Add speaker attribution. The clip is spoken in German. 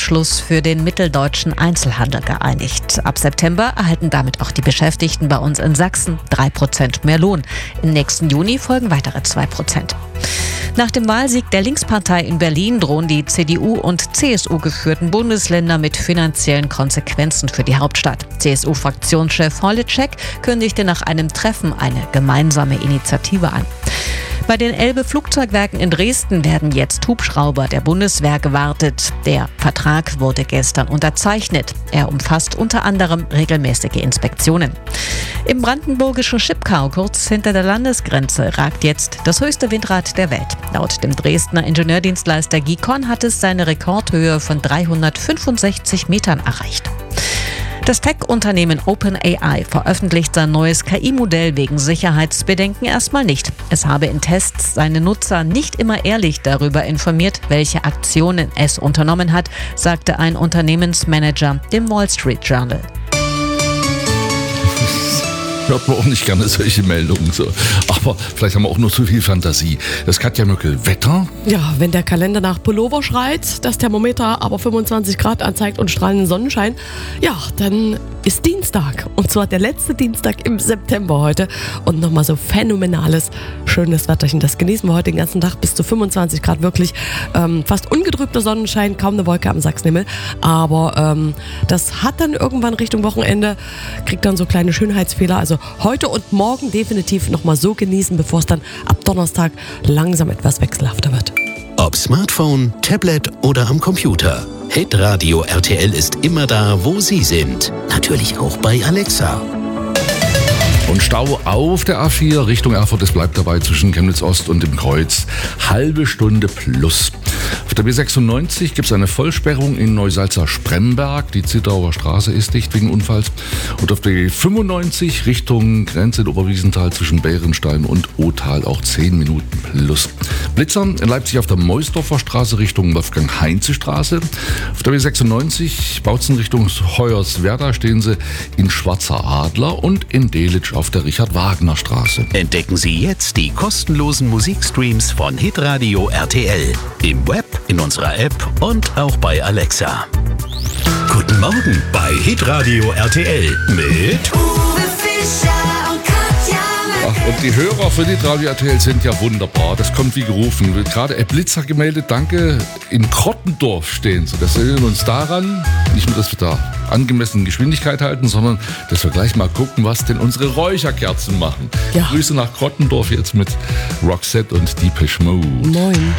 Speaker 1: Tarifabschluss für den mitteldeutschen Einzelhandel geeinigt. Ab September erhalten damit auch die Beschäftigten bei uns in Sachsen 3% mehr Lohn. Im nächsten Juni folgen weitere 2%. Nach dem Wahlsieg der Linkspartei in Berlin drohen die CDU- und CSU-geführten Bundesländer mit finanziellen Konsequenzen für die Hauptstadt. CSU-Fraktionschef Horlitschek kündigte nach einem Treffen eine gemeinsame Initiative an. Bei den Elbe-Flugzeugwerken in Dresden werden jetzt Hubschrauber der Bundeswehr gewartet. Der Vertrag wurde gestern unterzeichnet. Er umfasst unter anderem regelmäßige Inspektionen. Im brandenburgischen Schipkau, kurz hinter der Landesgrenze, ragt jetzt das höchste Windrad der Welt. Laut dem Dresdner Ingenieurdienstleister GICON hat es seine Rekordhöhe von 365 Metern erreicht. Das Tech-Unternehmen OpenAI veröffentlicht sein neues KI-Modell wegen Sicherheitsbedenken erstmal nicht. Es habe in Tests seine Nutzer nicht immer ehrlich darüber informiert, welche Aktionen es unternommen hat, sagte ein Unternehmensmanager dem Wall Street Journal.
Speaker 2: Hört man auch nicht gerne solche Meldungen. So. Aber vielleicht haben wir auch nur zu viel Fantasie. Das Katja Möckel, Wetter?
Speaker 3: Ja, wenn der Kalender nach Pullover schreit, das Thermometer aber 25 Grad anzeigt und strahlenden Sonnenschein, ja, dann ist Dienstag. Und zwar der letzte Dienstag im September heute. Und nochmal so phänomenales, schönes Wetterchen. Das genießen wir heute den ganzen Tag bis zu 25 Grad. Wirklich fast ungetrübter Sonnenschein, kaum eine Wolke am Sachsenhimmel. Aber das hat dann irgendwann Richtung Wochenende, kriegt dann so kleine Schönheitsfehler. Also heute und morgen definitiv nochmal so genießen, bevor es dann ab Donnerstag langsam etwas wechselhafter wird.
Speaker 4: Ob Smartphone, Tablet oder am Computer. Hitradio RTL ist immer da, wo Sie sind. Natürlich auch bei Alexa.
Speaker 2: Und Stau auf der A4 Richtung Erfurt, es bleibt dabei zwischen Chemnitz Ost und dem Kreuz. Halbe Stunde plus. Auf der B96 gibt es eine Vollsperrung in Neusalza-Spremberg. Die Zittauer Straße ist dicht wegen Unfalls. Und auf der B95 Richtung Grenze in Oberwiesenthal zwischen Bärenstein und Othal auch 10 Minuten plus. Blitzer in Leipzig auf der Meusdorfer Straße Richtung Wolfgang-Heinze-Straße. Auf der B96 Bautzen Richtung Hoyerswerda stehen sie in Schwarzer Adler und in Delitzsch auf der Richard-Wagner-Straße.
Speaker 4: Entdecken Sie jetzt die kostenlosen Musikstreams von Hitradio RTL. Im Web, in unserer App und auch bei Alexa. Guten Morgen bei Hitradio RTL mit
Speaker 5: Uwe Fischer und Katja Möckel.
Speaker 2: Ach, und die Hörer für Hitradio RTL sind ja wunderbar. Das kommt wie gerufen. Wird gerade Blitzer gemeldet. Danke. In Krottendorf stehen sie. Das erinnert uns daran, nicht nur, dass wir da angemessene Geschwindigkeit halten, sondern dass wir gleich mal gucken, was denn unsere Räucherkerzen machen.
Speaker 3: Ja.
Speaker 2: Grüße nach Krottendorf jetzt mit Roxette und Depeche Mode.
Speaker 3: Moin.